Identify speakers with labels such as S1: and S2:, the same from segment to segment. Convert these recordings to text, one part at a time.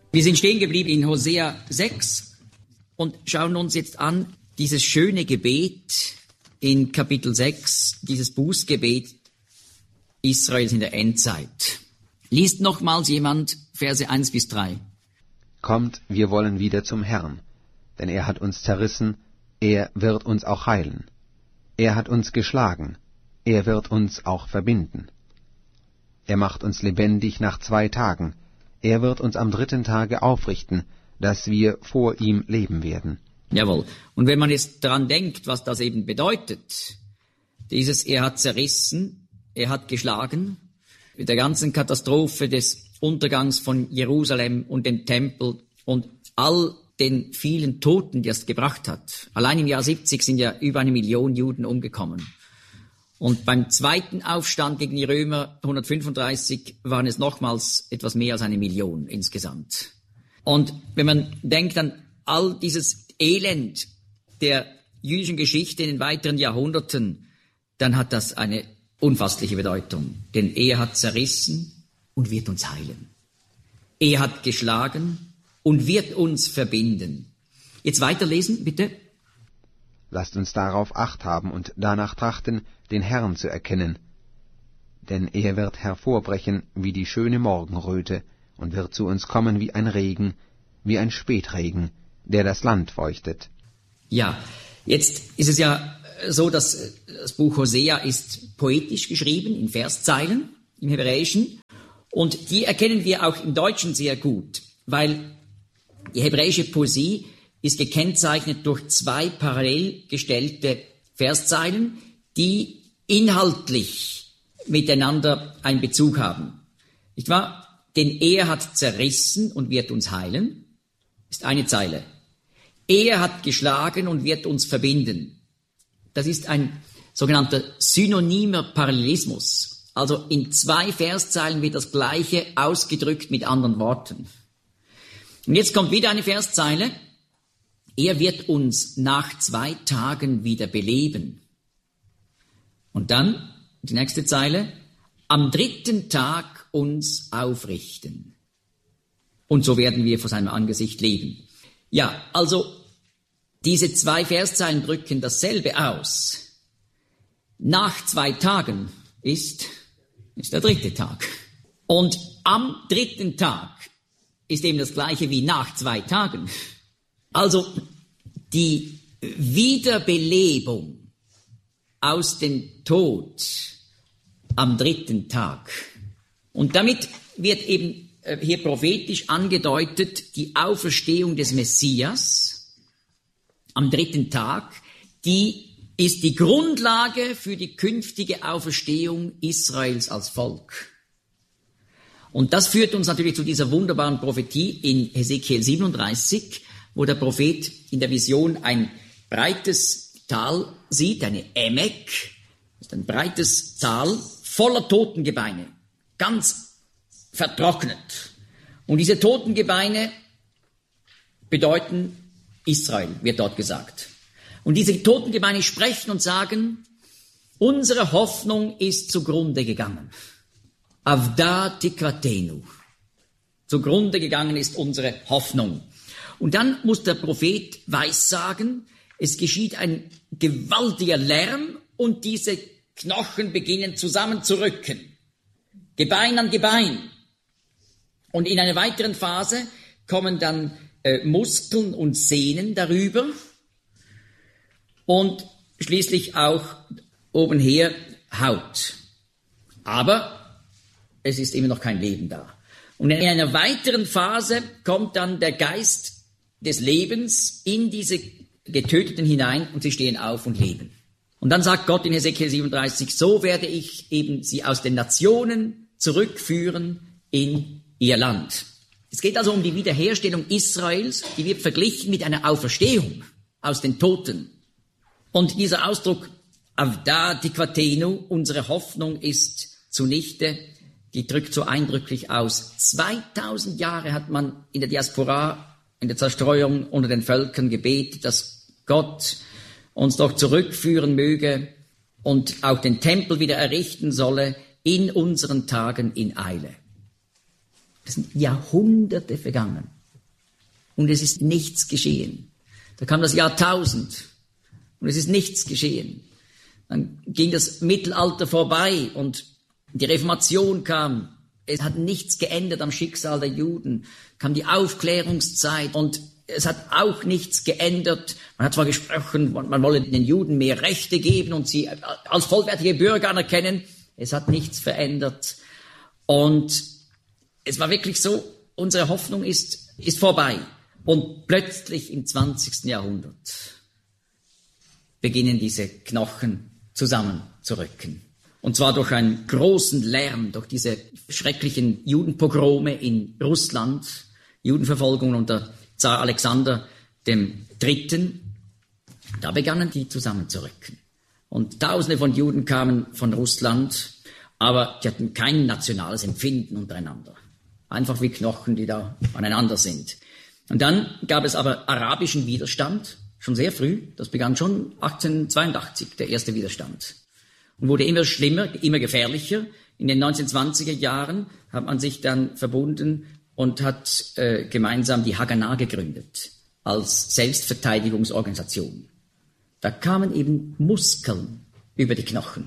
S1: Wir sind stehen geblieben in Hosea 6 und schauen uns jetzt an dieses schöne Gebet in Kapitel 6, dieses Bußgebet Israels in der Endzeit. Liest nochmals jemand Verse 1 bis 3.
S2: Kommt, wir wollen wieder zum Herrn, denn er hat uns zerrissen, er wird uns auch heilen. Er hat uns geschlagen, er wird uns auch verbinden. Er macht uns lebendig nach 2 Tagen, er wird uns am 3. Tage aufrichten, dass wir vor ihm leben werden.
S1: Jawohl. Und wenn man jetzt daran denkt, was das eben bedeutet, dieses er hat zerrissen, er hat geschlagen, mit der ganzen Katastrophe des Untergangs von Jerusalem und dem Tempel und all den vielen Toten, die es gebracht hat. Allein im Jahr 70 sind ja über 1 Million Juden umgekommen. Und beim zweiten Aufstand gegen die Römer 135 waren es nochmals etwas mehr als 1 Million insgesamt. Und wenn man denkt an all dieses Elend der jüdischen Geschichte in den weiteren Jahrhunderten, dann hat das eine unfassliche Bedeutung. Denn er hat zerrissen und wird uns heilen. Er hat geschlagen und wird uns verbinden. Jetzt weiterlesen, bitte.
S2: Lasst uns darauf Acht haben und danach trachten, den Herrn zu erkennen. Denn er wird hervorbrechen wie die schöne Morgenröte und wird zu uns kommen wie ein Regen, wie ein Spätregen, der das Land feuchtet.
S1: Ja, jetzt ist es ja so, dass das Buch Hosea ist poetisch geschrieben, in Verszeilen, im Hebräischen. Und die erkennen wir auch im Deutschen sehr gut, weil die hebräische Poesie ist gekennzeichnet durch 2 parallel gestellte Verszeilen, die inhaltlich miteinander einen Bezug haben. Nicht wahr? Denn er hat zerrissen und wird uns heilen, ist eine Zeile. Er hat geschlagen und wird uns verbinden. Das ist ein sogenannter synonymer Parallelismus. Also in 2 Verszeilen wird das Gleiche ausgedrückt mit anderen Worten. Und jetzt kommt wieder eine Verszeile. Er wird uns nach 2 Tagen wieder beleben. Und dann die nächste Zeile. Am 3. Tag uns aufrichten. Und so werden wir vor seinem Angesicht leben. Ja, also diese 2 Verszeilen drücken dasselbe aus. Nach 2 Tagen ist der 3. Tag. Und am 3. Tag ist eben das Gleiche wie nach 2 Tagen. Also die Wiederbelebung aus dem Tod am 3. Tag. Und damit wird eben hier prophetisch angedeutet die Auferstehung des Messias am 3. Tag, die ist die Grundlage für die künftige Auferstehung Israels als Volk. Und das führt uns natürlich zu dieser wunderbaren Prophetie in Hesekiel 37, wo der Prophet in der Vision ein breites Tal sieht, eine Emek, das ist ein breites Tal voller Totengebeine, ganz vertrocknet. Und diese Totengebeine bedeuten Israel, wird dort gesagt. Und diese Totengebeine sprechen und sagen, unsere Hoffnung ist zugrunde gegangen. Avda tikvatenu. Zugrunde gegangen ist unsere Hoffnung. Und dann muss der Prophet weissagen, es geschieht ein gewaltiger Lärm und diese Knochen beginnen zusammenzurücken. Gebein an Gebein. Und in einer weiteren Phase kommen dann Muskeln und Sehnen darüber und schließlich auch obenher Haut. Aber es ist immer noch kein Leben da. Und in einer weiteren Phase kommt dann der Geist des Lebens in diese Getöteten hinein und sie stehen auf und leben. Und dann sagt Gott in Hesekiel 37, so werde ich eben sie aus den Nationen zurückführen in ihr Land. Es geht also um die Wiederherstellung Israels, die wird verglichen mit einer Auferstehung aus den Toten. Und dieser Ausdruck, Avda tikvatenu, unsere Hoffnung ist zunichte, die drückt so eindrücklich aus. 2000 Jahre hat man in der Diaspora, in der Zerstreuung unter den Völkern gebetet, dass Gott uns doch zurückführen möge und auch den Tempel wieder errichten solle in unseren Tagen in Eile. Es sind Jahrhunderte vergangen. und es ist nichts geschehen. Da kam das Jahr 1000 und es ist nichts geschehen. Dann ging das Mittelalter vorbei und die Reformation kam. Es hat nichts geändert am Schicksal der Juden. Kam die Aufklärungszeit und es hat auch nichts geändert. Man hat zwar gesprochen, man wolle den Juden mehr Rechte geben und sie als vollwertige Bürger anerkennen. Es hat nichts verändert. Und es war wirklich so, unsere Hoffnung ist vorbei. Und plötzlich im 20. Jahrhundert beginnen diese Knochen zusammenzurücken. Und zwar durch einen großen Lärm, durch diese schrecklichen Judenpogrome in Russland, Judenverfolgung unter Zar Alexander III. Da begannen die zusammenzurücken. Und Tausende von Juden kamen von Russland, aber die hatten kein nationales Empfinden untereinander. Einfach wie Knochen, die da aneinander sind. Und dann gab es aber arabischen Widerstand, schon sehr früh. Das begann schon 1882, der erste Widerstand. Und wurde immer schlimmer, immer gefährlicher. In den 1920er Jahren hat man sich dann verbunden und hat gemeinsam die Haganah gegründet, als Selbstverteidigungsorganisation. Da kamen eben Muskeln über die Knochen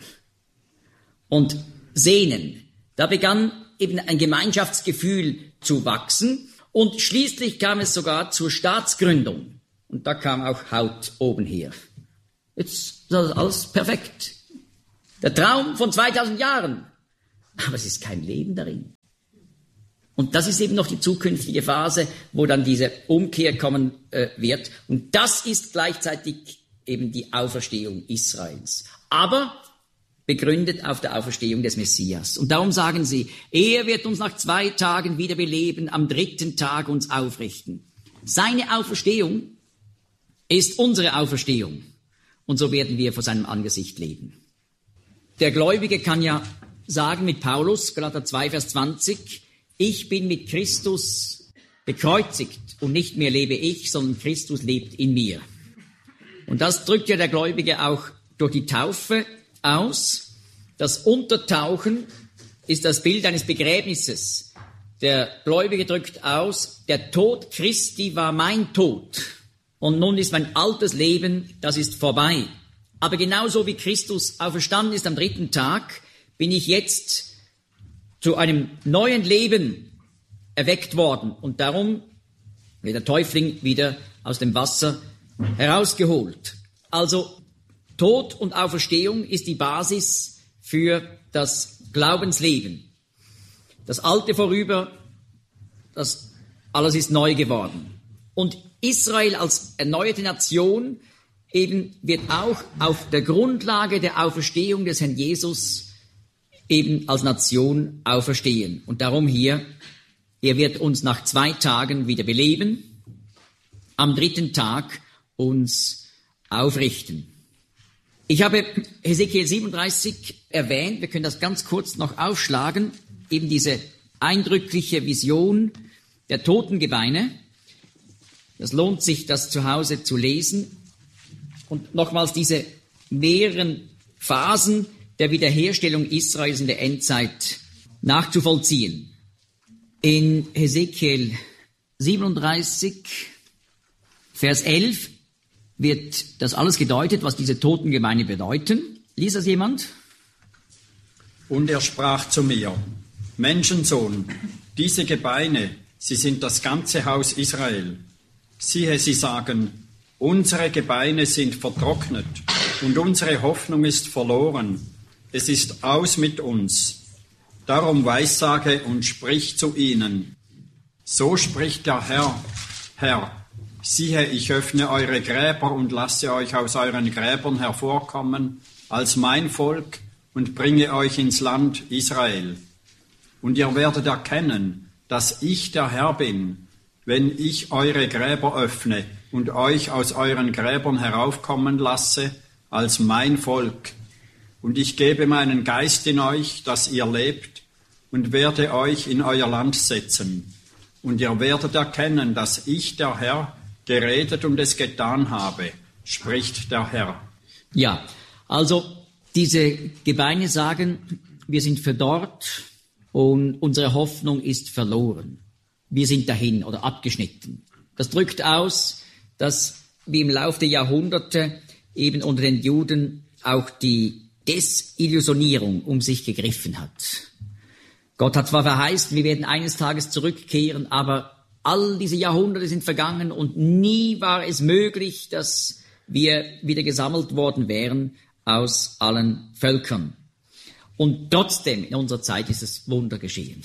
S1: und Sehnen. Da begann eben ein Gemeinschaftsgefühl zu wachsen und schließlich kam es sogar zur Staatsgründung. Und da kam auch Haut oben her. Jetzt ist das alles perfekt. Der Traum von 2000 Jahren. Aber es ist kein Leben darin. Und das ist eben noch die zukünftige Phase, wo dann diese Umkehr kommen wird. Und das ist gleichzeitig eben die Auferstehung Israels. Aber begründet auf der Auferstehung des Messias. Und darum sagen sie, er wird uns nach 2 Tagen wieder beleben, am 3. Tag uns aufrichten. Seine Auferstehung ist unsere Auferstehung. Und so werden wir vor seinem Angesicht leben. Der Gläubige kann ja sagen mit Paulus, Galater 2, Vers 20, ich bin mit Christus bekreuzigt und nicht mehr lebe ich, sondern Christus lebt in mir. Und das drückt ja der Gläubige auch durch die Taufe aus. Das Untertauchen ist das Bild eines Begräbnisses. Der Gläubige drückt aus, der Tod Christi war mein Tod. Und nun ist mein altes Leben, das ist vorbei. Aber genauso wie Christus auferstanden ist am 3. Tag, bin ich jetzt zu einem neuen Leben erweckt worden. Und darum wird der Täufling wieder aus dem Wasser herausgeholt. Also Tod und Auferstehung ist die Basis für das Glaubensleben. Das Alte vorüber, das alles ist neu geworden. Und Israel als erneuerte Nation eben wird auch auf der Grundlage der Auferstehung des Herrn Jesus eben als Nation auferstehen. Und darum hier, er wird uns nach 2 Tagen wieder beleben, am 3. Tag uns aufrichten. Ich habe Hesekiel 37 erwähnt, wir können das ganz kurz noch aufschlagen, eben diese eindrückliche Vision der Totengebeine. Das lohnt sich, das zu Hause zu lesen. Und nochmals diese mehreren Phasen der Wiederherstellung Israels in der Endzeit nachzuvollziehen. In Hesekiel 37, Vers 11 wird das alles gedeutet, was diese Totengebeine bedeuten. Liest das jemand?
S3: Und er sprach zu mir, Menschensohn, diese Gebeine, sie sind das ganze Haus Israel. Siehe, sie sagen, unsere Gebeine sind vertrocknet und unsere Hoffnung ist verloren. Es ist aus mit uns. Darum weissage und sprich zu ihnen. So spricht der Herr, Herr, siehe, ich öffne eure Gräber und lasse euch aus euren Gräbern hervorkommen als mein Volk und bringe euch ins Land Israel. Und ihr werdet erkennen, dass ich der Herr bin, wenn ich eure Gräber öffne und euch aus euren Gräbern heraufkommen lasse als mein Volk. Und ich gebe meinen Geist in euch, dass ihr lebt, und werde euch in euer Land setzen. Und ihr werdet erkennen, dass ich, der Herr, geredet und es getan habe, spricht der Herr.
S1: Ja, also diese Gebeine sagen, wir sind verdorrt und unsere Hoffnung ist verloren. Wir sind dahin oder abgeschnitten. Das drückt aus, dass wie im Laufe der Jahrhunderte eben unter den Juden auch die Desillusionierung um sich gegriffen hat. Gott hat zwar verheißen, wir werden eines Tages zurückkehren, aber all diese Jahrhunderte sind vergangen und nie war es möglich, dass wir wieder gesammelt worden wären aus allen Völkern. Und trotzdem, in unserer Zeit ist es Wunder geschehen.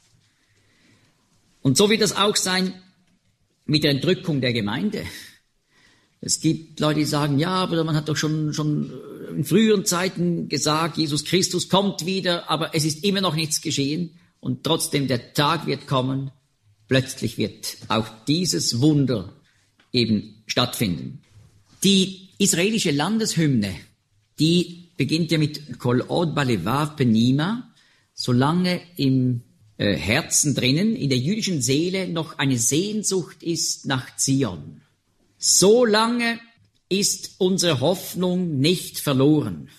S1: Und so wird es auch sein mit der Entrückung der Gemeinde. Es gibt Leute, die sagen, ja, aber man hat doch schon in früheren Zeiten gesagt, Jesus Christus kommt wieder, aber es ist immer noch nichts geschehen. Und trotzdem, der Tag wird kommen, plötzlich wird auch dieses Wunder eben stattfinden. Die israelische Landeshymne, die beginnt ja mit Kol od balevav penima, solange im Herzen drinnen, in der jüdischen Seele noch eine Sehnsucht ist nach Zion. So lange ist unsere Hoffnung nicht verloren.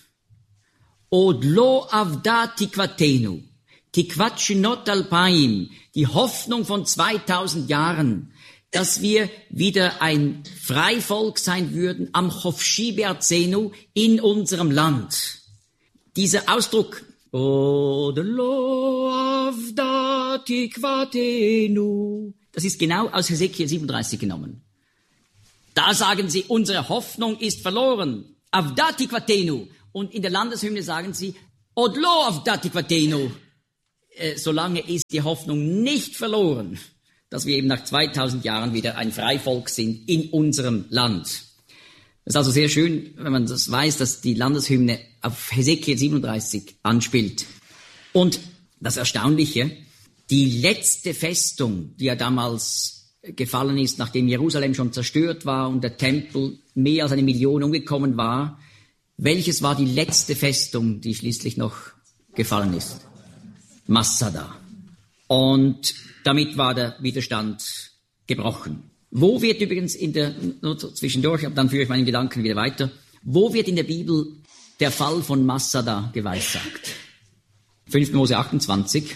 S1: Od lo avda tikvatenu, tikvat shinot alpaim, die Hoffnung von 2000 Jahren, dass wir wieder ein Freivolk sein würden, am chofshi be'arzenu, in unserem Land. Dieser Ausdruck, Od lo avda tikvatenu, das ist genau aus Hesekiel 37 genommen. Da sagen sie, unsere Hoffnung ist verloren. Avda tikvatenu. Und in der Landeshymne sagen sie, Od lo avda tikvatenu. Solange ist die Hoffnung nicht verloren, dass wir eben nach 2000 Jahren wieder ein Freivolk sind in unserem Land. Das ist also sehr schön, wenn man das weiß, dass die Landeshymne auf Hesekiel 37 anspielt. Und das Erstaunliche, die letzte Festung, die ja damals gefallen ist, nachdem Jerusalem schon zerstört war und der Tempel mehr als 1 Million umgekommen war. Welches war die letzte Festung, die schließlich noch gefallen ist? Masada. Und damit war der Widerstand gebrochen. Wo wird übrigens nur zwischendurch, dann führe ich meinen Gedanken wieder weiter, wo wird in der Bibel der Fall von Masada geweissagt? 5. Mose 28,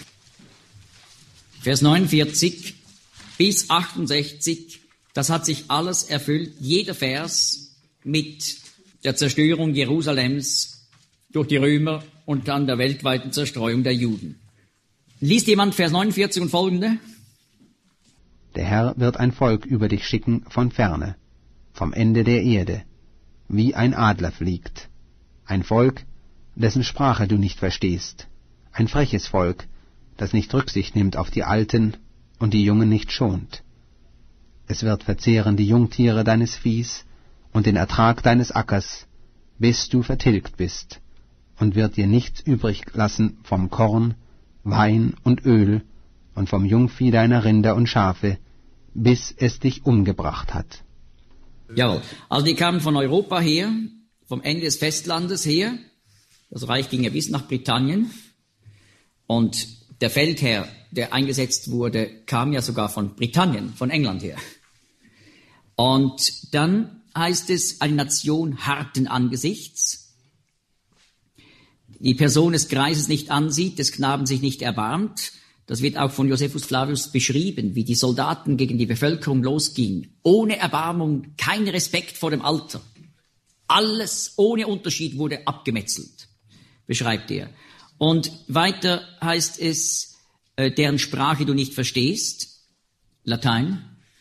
S1: Vers 49 bis 68, das hat sich alles erfüllt, jeder Vers mit der Zerstörung Jerusalems durch die Römer und dann der weltweiten Zerstreuung der Juden. Liest jemand Vers 49 und folgende?
S2: Der Herr wird ein Volk über dich schicken von ferne, vom Ende der Erde, wie ein Adler fliegt. Ein Volk, dessen Sprache du nicht verstehst. Ein freches Volk, das nicht Rücksicht nimmt auf die Alten und die Jungen nicht schont. Es wird verzehren die Jungtiere deines Viehs und den Ertrag deines Ackers, bis du vertilgt bist, und wird dir nichts übrig lassen vom Korn, Wein und Öl und vom Jungvieh deiner Rinder und Schafe, bis es dich umgebracht hat.
S1: Jawohl, also die kamen von Europa her, vom Ende des Festlandes her, das Reich ging ja bis nach Britannien, und der Feldherr, der eingesetzt wurde, kam ja sogar von Britannien, von England her. Und dann heißt es, eine Nation harten Angesichts, die Person des Greises nicht ansieht, des Knaben sich nicht erbarmt. Das wird auch von Josephus Flavius beschrieben, wie die Soldaten gegen die Bevölkerung losgingen. Ohne Erbarmung, kein Respekt vor dem Alter. Alles ohne Unterschied wurde abgemetzelt, beschreibt er. Und weiter heißt es, deren Sprache du nicht verstehst, Latein.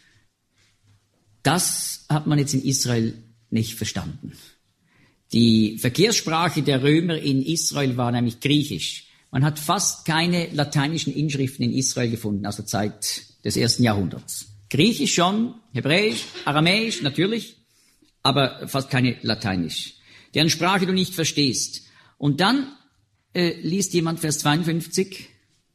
S1: Das hat man jetzt in Israel nicht verstanden. Die Verkehrssprache der Römer in Israel war nämlich Griechisch. Man hat fast keine lateinischen Inschriften in Israel gefunden aus der Zeit des 1. Jahrhunderts. Griechisch schon, Hebräisch, Aramäisch natürlich, aber fast keine Lateinisch. Deren Sprache du nicht verstehst. Und dann liest jemand Vers 52.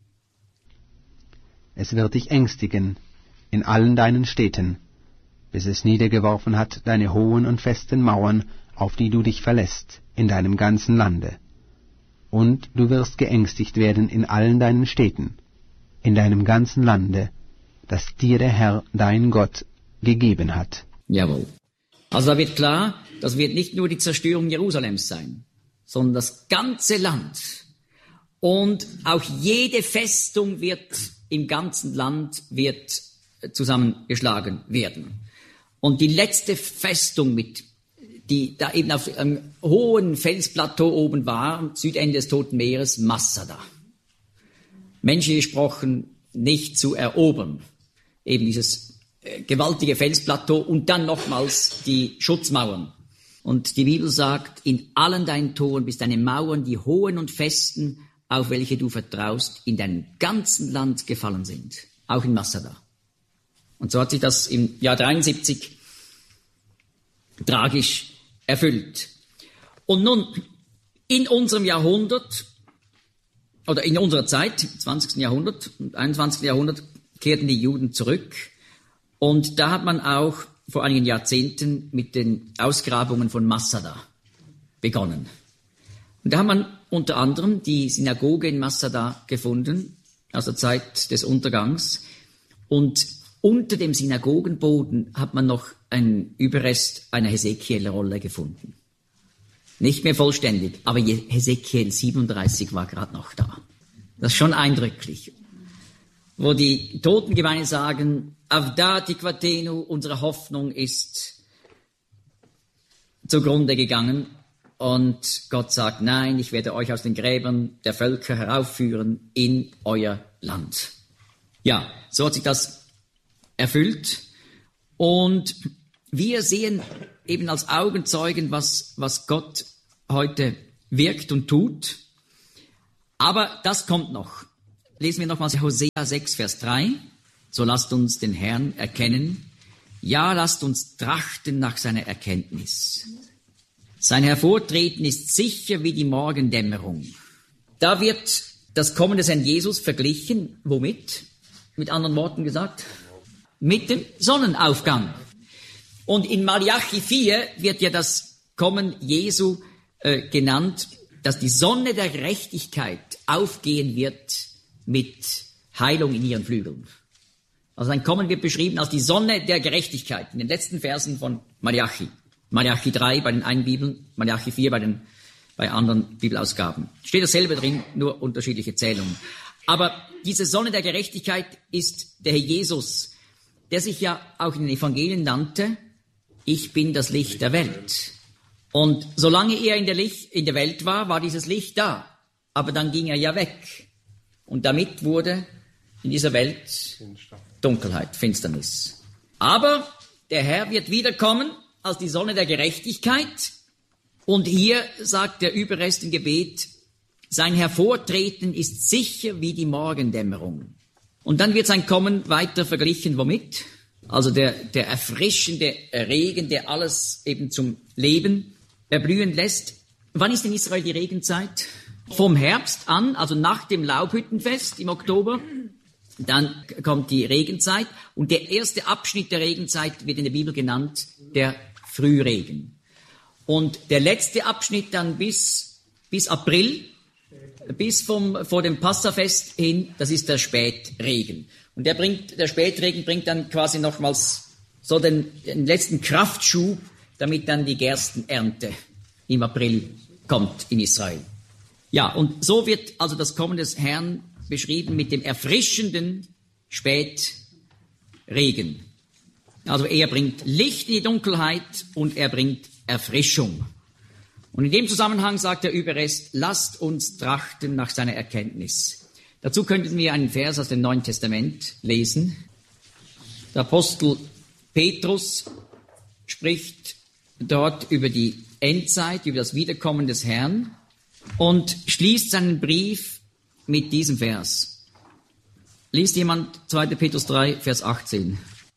S2: Es wird dich ängstigen in allen deinen Städten, bis es niedergeworfen hat deine hohen und festen Mauern, auf die du dich verlässt, in deinem ganzen Lande. Und du wirst geängstigt werden in allen deinen Städten, in deinem ganzen Lande, das dir der Herr, dein Gott, gegeben hat.
S1: Jawohl. Also da wird klar, das wird nicht nur die Zerstörung Jerusalems sein, sondern das ganze Land. Und auch jede Festung wird im ganzen Land wird zusammengeschlagen werden. Und die letzte Festung, die da eben auf einem hohen Felsplateau oben war, am Südende des Toten Meeres, Massada. Menschlich gesprochen nicht zu erobern. Eben dieses gewaltige Felsplateau und dann nochmals die Schutzmauern. Und die Bibel sagt, in allen deinen Toren bist deine Mauern, die hohen und festen, auf welche du vertraust, in deinem ganzen Land gefallen sind. Auch in Massada. Und so hat sich das im Jahr 73 tragisch erfüllt. Und nun, in unserem Jahrhundert, oder in unserer Zeit, im 20. Jahrhundert und 21. Jahrhundert, kehrten die Juden zurück. Und da hat man auch vor einigen Jahrzehnten mit den Ausgrabungen von Massada begonnen. Und da hat man unter anderem die Synagoge in Massada gefunden, aus der Zeit des Untergangs. Und unter dem Synagogenboden hat man noch einen Überrest einer Hesekiel-Rolle gefunden. Nicht mehr vollständig, aber Hesekiel 37 war gerade noch da. Das ist schon eindrücklich. Wo die Totengemeinde sagen, Avda Tikvatenu, unsere Hoffnung ist zugrunde gegangen. Und Gott sagt, nein, ich werde euch aus den Gräbern der Völker heraufführen in euer Land. Ja, so hat sich das erfüllt. Und wir sehen eben als Augenzeugen, was Gott heute wirkt und tut. Aber das kommt noch. Lesen wir nochmals Hosea 6, Vers 3. So lasst uns den Herrn erkennen. Ja, lasst uns trachten nach seiner Erkenntnis. Sein Hervortreten ist sicher wie die Morgendämmerung. Da wird das Kommen des Herrn Jesus verglichen. Womit? Mit anderen Worten gesagt? Mit dem Sonnenaufgang. Und in Malachi 4 wird ja das Kommen Jesu genannt, dass die Sonne der Gerechtigkeit aufgehen wird mit Heilung in ihren Flügeln. Also sein Kommen wird beschrieben als die Sonne der Gerechtigkeit in den letzten Versen von Malachi. Malachi 3 bei den einen Bibeln, Malachi 4 bei anderen Bibelausgaben. Steht dasselbe drin, nur unterschiedliche Zählungen. Aber diese Sonne der Gerechtigkeit ist der Herr Jesus, der sich ja auch in den Evangelien nannte, ich bin das Licht der Welt. Und solange er in der Welt war, war dieses Licht da. Aber dann ging er ja weg. Und damit wurde in dieser Welt Dunkelheit, Finsternis. Aber der Herr wird wiederkommen als die Sonne der Gerechtigkeit. Und hier sagt der Überrest im Gebet, sein Hervortreten ist sicher wie die Morgendämmerung. Und dann wird sein Kommen weiter verglichen, womit? Also der erfrischende Regen, der alles eben zum Leben erblühen lässt. Wann ist in Israel die Regenzeit? Vom Herbst an, also nach dem Laubhüttenfest im Oktober, dann kommt die Regenzeit. Und der erste Abschnitt der Regenzeit wird in der Bibel genannt der Frühregen. Und der letzte Abschnitt dann bis April, bis vor dem Passafest hin, das ist der Spätregen. Und der Spätregen bringt dann quasi nochmals so den letzten Kraftschub, damit dann die Gerstenernte im April kommt in Israel. Ja, und so wird also das Kommen des Herrn beschrieben mit dem erfrischenden Spätregen. Also er bringt Licht in die Dunkelheit und er bringt Erfrischung. Und in dem Zusammenhang sagt der Überrest, lasst uns trachten nach seiner Erkenntnis. Dazu könnten wir einen Vers aus dem Neuen Testament lesen. Der Apostel Petrus spricht dort über die Endzeit, über das Wiederkommen des Herrn und schließt seinen Brief mit diesem Vers. Liest jemand 2. Petrus 3, Vers 18.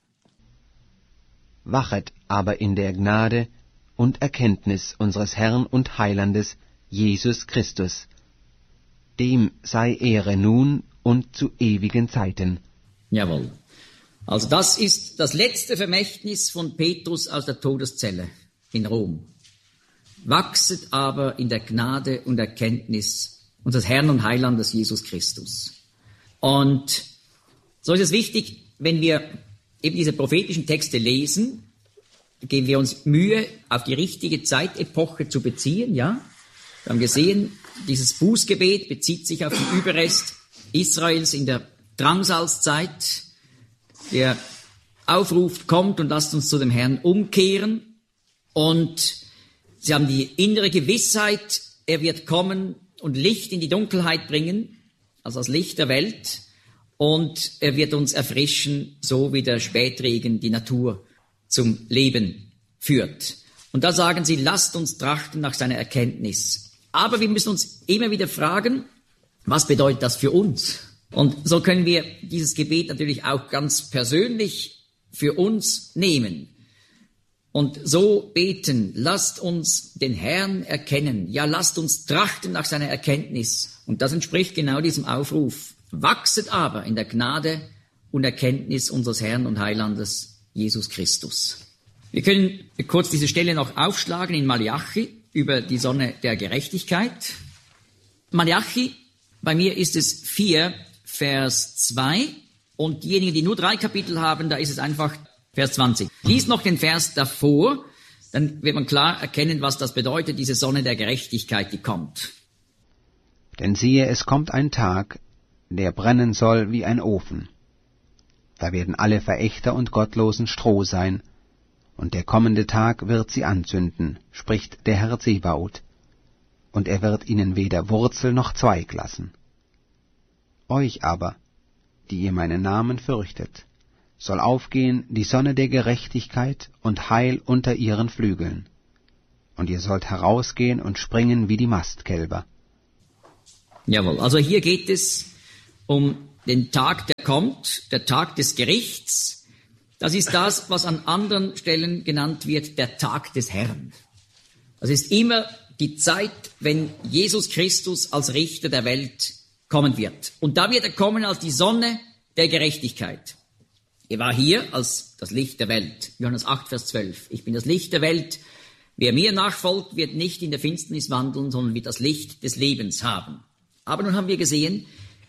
S2: Wachet aber in der Gnade und Erkenntnis unseres Herrn und Heilandes Jesus Christus. Dem sei Ehre nun und zu ewigen Zeiten.
S1: Jawohl. Also das ist das letzte Vermächtnis von Petrus aus der Todeszelle in Rom. Wachset aber in der Gnade und Erkenntnis unseres Herrn und Heilandes Jesus Christus. Und so ist es wichtig, wenn wir eben diese prophetischen Texte lesen, geben wir uns Mühe, auf die richtige Zeitepoche zu beziehen, ja. Wir haben gesehen, dieses Bußgebet bezieht sich auf den Überrest Israels in der Drangsalzzeit, der aufruft, kommt und lasst uns zu dem Herrn umkehren. Und sie haben die innere Gewissheit, er wird kommen und Licht in die Dunkelheit bringen, also das Licht der Welt. Und er wird uns erfrischen, so wie der Spätregen die Natur zum Leben führt. Und da sagen sie, lasst uns trachten nach seiner Erkenntnis. Aber wir müssen uns immer wieder fragen, was bedeutet das für uns? Und so können wir dieses Gebet natürlich auch ganz persönlich für uns nehmen. Und so beten, lasst uns den Herrn erkennen. Ja, lasst uns trachten nach seiner Erkenntnis. Und das entspricht genau diesem Aufruf. Wachset aber in der Gnade und Erkenntnis unseres Herrn und Heilandes Jesus Christus. Wir können kurz diese Stelle noch aufschlagen in Malachi über die Sonne der Gerechtigkeit. Malachi, bei mir ist es 4, Vers 2. Und diejenigen, die nur 3 Kapitel haben, da ist es einfach Vers 20. Lies noch den Vers davor, dann wird man klar erkennen, was das bedeutet, diese Sonne der Gerechtigkeit, die kommt.
S2: Denn siehe, es kommt ein Tag, der brennen soll wie ein Ofen. Da werden alle Verächter und Gottlosen Stroh sein, und der kommende Tag wird sie anzünden, spricht der Herr Zebaoth, und er wird ihnen weder Wurzel noch Zweig lassen. Euch aber, die ihr meinen Namen fürchtet, soll aufgehen die Sonne der Gerechtigkeit und Heil unter ihren Flügeln. Und ihr sollt herausgehen und springen wie die Mastkälber.
S1: Jawohl, also hier geht es um den Tag, der kommt, der Tag des Gerichts. Das ist das, was an anderen Stellen genannt wird, der Tag des Herrn. Das ist immer die Zeit, wenn Jesus Christus als Richter der Welt kommen wird. Und da wird er kommen als die Sonne der Gerechtigkeit. Er war hier als das Licht der Welt. Johannes 8, Vers 12. Ich bin das Licht der Welt. Wer mir nachfolgt, wird nicht in der Finsternis wandeln, sondern wird das Licht des Lebens haben. Aber nun haben wir gesehen,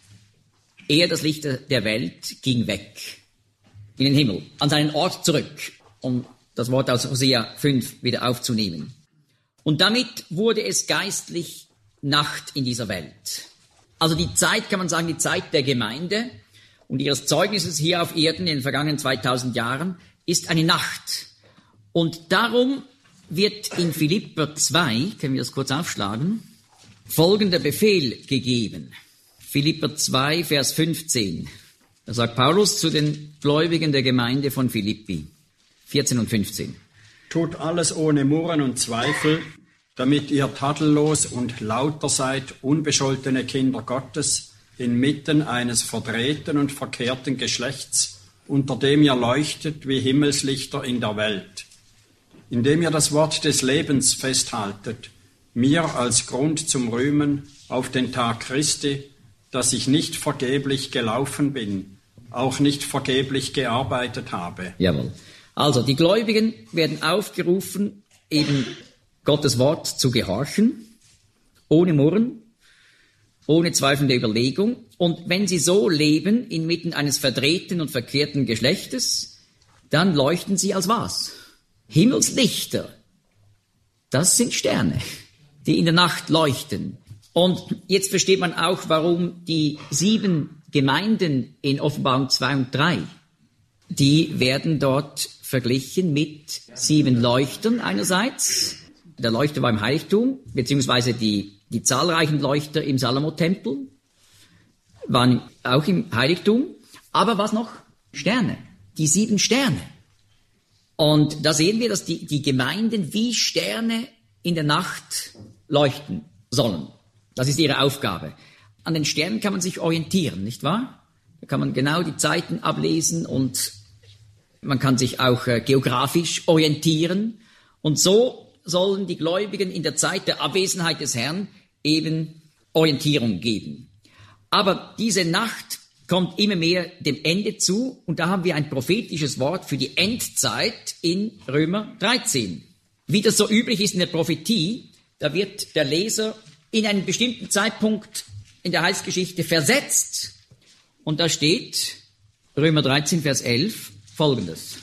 S1: er, das Licht der Welt, ging weg in den Himmel, an seinen Ort zurück, um das Wort aus Hosea 5 wieder aufzunehmen. Und damit wurde es geistlich Nacht in dieser Welt. Also die Zeit, kann man sagen, die Zeit der Gemeinde und ihres Zeugnisses hier auf Erden in den vergangenen 2000 Jahren ist eine Nacht. Und darum wird in Philipper 2, können wir das kurz aufschlagen, folgender Befehl gegeben. Philipper 2, Vers 15. Da sagt Paulus zu den Gläubigen der Gemeinde von Philippi, 14 und 15.
S3: Tut alles ohne Murren und Zweifel, damit ihr tadellos und lauter seid, unbescholtene Kinder Gottes, inmitten eines verdrehten und verkehrten Geschlechts, unter dem ihr leuchtet wie Himmelslichter in der Welt, indem ihr das Wort des Lebens festhaltet, mir als Grund zum Rühmen auf den Tag Christi, dass ich nicht vergeblich gelaufen bin, auch nicht vergeblich gearbeitet habe.
S1: Jawohl. Also die Gläubigen werden aufgerufen, eben Gottes Wort zu gehorchen, ohne Murren, ohne zweifelnde Überlegung. Und wenn sie so leben, inmitten eines verdrehten und verkehrten Geschlechtes, dann leuchten sie als was? Himmelslichter. Das sind Sterne, die in der Nacht leuchten. Und jetzt versteht man auch, warum die 7 Gemeinden in Offenbarung 2 und 3, die werden dort verglichen mit 7 Leuchtern einerseits. Der Leuchter war im Heiligtum, beziehungsweise die zahlreichen Leuchter im Salomo-Tempel waren auch im Heiligtum. Aber was noch? Sterne. Die 7 Sterne. Und da sehen wir, dass die Gemeinden wie Sterne in der Nacht leuchten sollen. Das ist ihre Aufgabe. An den Sternen kann man sich orientieren, nicht wahr? Da kann man genau die Zeiten ablesen und man kann sich auch geografisch orientieren. Und so sollen die Gläubigen in der Zeit der Abwesenheit des Herrn eben Orientierung geben. Aber diese Nacht kommt immer mehr dem Ende zu und da haben wir ein prophetisches Wort für die Endzeit in Römer 13. Wie das so üblich ist in der Prophetie, da wird der Leser in einen bestimmten Zeitpunkt in der Heilsgeschichte versetzt. Und da steht, Römer 13, Vers 11, Folgendes.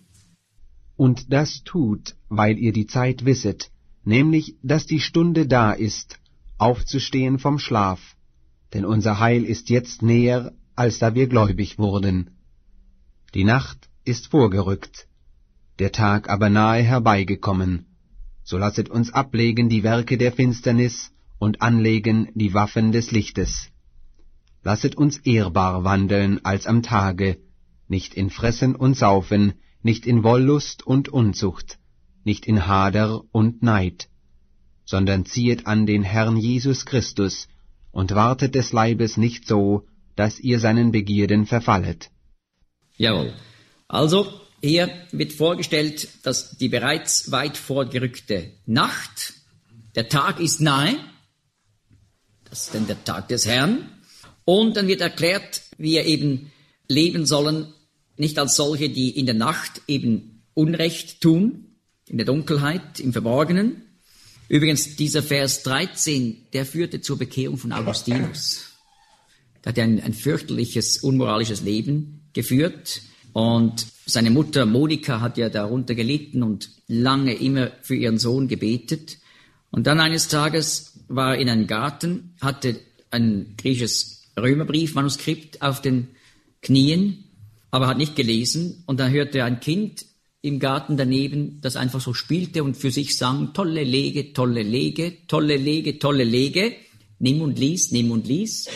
S2: Und das tut, weil ihr die Zeit wisset, nämlich, dass die Stunde da ist, aufzustehen vom Schlaf, denn unser Heil ist jetzt näher, als da wir gläubig wurden. Die Nacht ist vorgerückt, der Tag aber nahe herbeigekommen. So lasset uns ablegen die Werke der Finsternis und anlegen die Waffen des Lichtes. Lasset uns ehrbar wandeln als am Tage, nicht in Fressen und Saufen, nicht in Wollust und Unzucht, nicht in Hader und Neid, sondern ziehet an den Herrn Jesus Christus und wartet des Leibes nicht so, dass ihr seinen Begierden verfallet.
S1: Jawohl. Also, hier wird vorgestellt, dass die bereits weit vorgerückte Nacht, der Tag ist nahe, das ist dann der Tag des Herrn, und dann wird erklärt, wie wir eben leben sollen, nicht als solche, die in der Nacht eben Unrecht tun, in der Dunkelheit, im Verborgenen. Übrigens, dieser Vers 13, der führte zur Bekehrung von Augustinus. Er hat ein fürchterliches, unmoralisches Leben geführt und seine Mutter Monika hat ja darunter gelitten und lange immer für ihren Sohn gebetet. Und dann eines Tages war er in einem Garten, hatte ein griechisches Römerbriefmanuskript auf den Knien, aber hat nicht gelesen. Und dann hörte er ein Kind im Garten daneben, das einfach so spielte und für sich sang, tolle Lege, tolle Lege, tolle Lege, tolle Lege, nimm und lies, nimm und lies.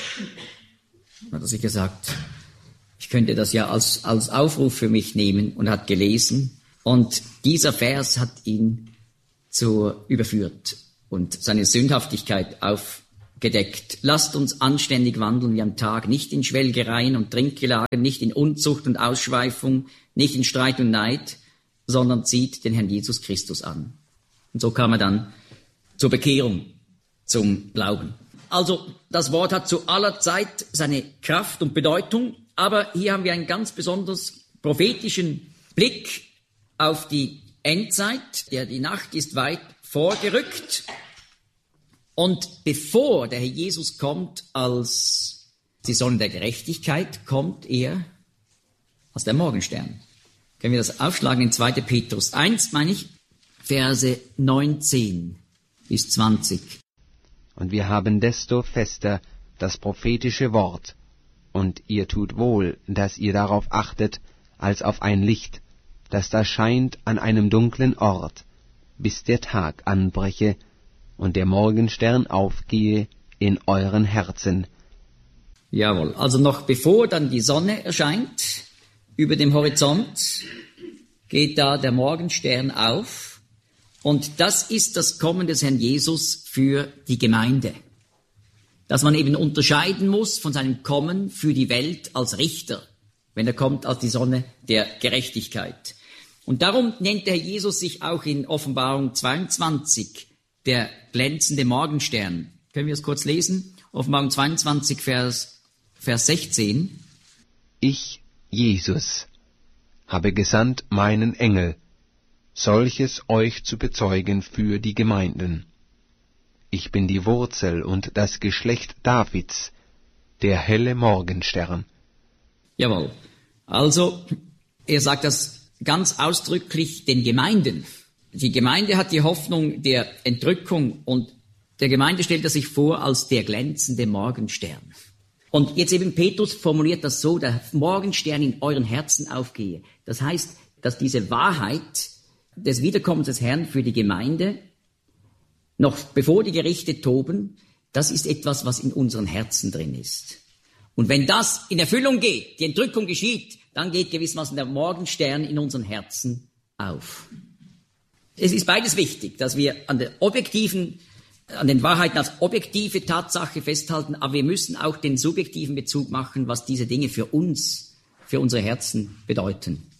S1: Dann hat er sich gesagt, ich könnte das ja als Aufruf für mich nehmen, und hat gelesen. Und dieser Vers hat ihn überführt und seine Sündhaftigkeit aufgedeckt. Lasst uns anständig wandeln wie am Tag, nicht in Schwelgereien und Trinkgelagen, nicht in Unzucht und Ausschweifung, nicht in Streit und Neid, sondern zieht den Herrn Jesus Christus an. Und so kam er dann zur Bekehrung, zum Glauben. Also das Wort hat zu aller Zeit seine Kraft und Bedeutung, aber hier haben wir einen ganz besonders prophetischen Blick auf die Endzeit. Die Nacht ist weit vorgerückt, und bevor der Herr Jesus kommt als die Sonne der Gerechtigkeit, kommt er als der Morgenstern. Können wir das aufschlagen in 2. Petrus 1, Verse 19 bis 20.
S2: Und wir haben desto fester das prophetische Wort, und ihr tut wohl, dass ihr darauf achtet, als auf ein Licht, das da scheint an einem dunklen Ort, bis der Tag anbreche und der Morgenstern aufgehe in euren Herzen.
S1: Jawohl, also noch bevor dann die Sonne erscheint über dem Horizont, geht da der Morgenstern auf, und das ist das Kommen des Herrn Jesus für die Gemeinde. Dass man eben unterscheiden muss von seinem Kommen für die Welt als Richter, wenn er kommt als die Sonne der Gerechtigkeit. Und darum nennt der Herr Jesus sich auch in Offenbarung 22 der glänzende Morgenstern. Können wir es kurz lesen? Offenbarung 22, Vers 16.
S2: Ich, Jesus, habe gesandt meinen Engel, solches euch zu bezeugen für die Gemeinden. Ich bin die Wurzel und das Geschlecht Davids, der helle Morgenstern.
S1: Jawohl. Also, er sagt das ganz ausdrücklich den Gemeinden. Die Gemeinde hat die Hoffnung der Entrückung, und der Gemeinde stellt er sich vor als der glänzende Morgenstern. Und jetzt eben Petrus formuliert das so, der Morgenstern in euren Herzen aufgehe. Das heißt, dass diese Wahrheit des Wiederkommens des Herrn für die Gemeinde, noch bevor die Gerichte toben, das ist etwas, was in unseren Herzen drin ist. Und wenn das in Erfüllung geht, die Entrückung geschieht, dann geht gewissermaßen der Morgenstern in unseren Herzen auf. Es ist beides wichtig, dass wir an den Wahrheiten als objektive Tatsache festhalten, aber wir müssen auch den subjektiven Bezug machen, was diese Dinge für uns, für unsere Herzen bedeuten.